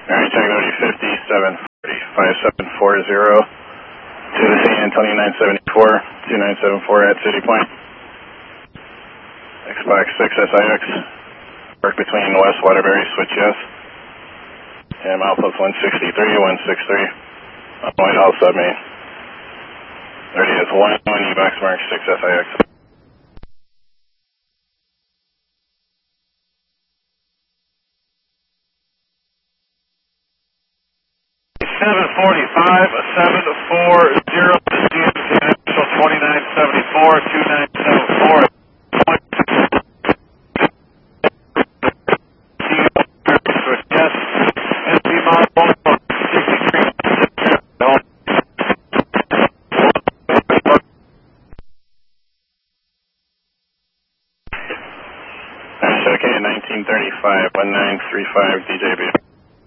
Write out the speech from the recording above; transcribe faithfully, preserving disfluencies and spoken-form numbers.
Alright, Tranquility fifty-seven forty, five seven four zero to the San Antonio nine seventy-four, two nine seven four at City Point. X-Box six S I X, work between West Waterbury, switch yes. And outpost one sixty-three, one sixty-three, on Whitehall Submain. Ready as one, one E-Box mark six S I X. seven forty-five, seven four zero, G M C National twenty-nine seventy-four, two nine seven four. Yes, M P model sixty-three. Okay, nineteen thirty-five, one nine three five D J B.